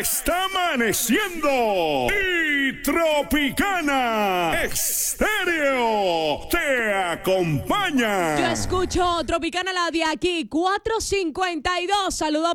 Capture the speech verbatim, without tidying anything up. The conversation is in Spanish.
está amaneciendo y Tropicana Estéreo te acompaña. Yo escucho Tropicana, la de aquí, cuatro cincuenta y dos. Saludos